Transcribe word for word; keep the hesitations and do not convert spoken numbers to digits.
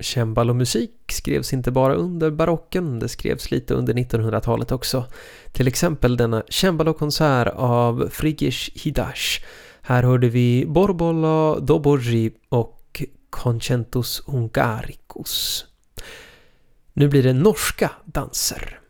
Cembalomusik skrevs inte bara under barocken, det skrevs lite under nittonhundratalet också. Till exempel denna cembalokonsert av Frigyes Hidash. Här hörde vi Borbolla Doborgi och Concentus Hungaricus. Nu blir det norska danser.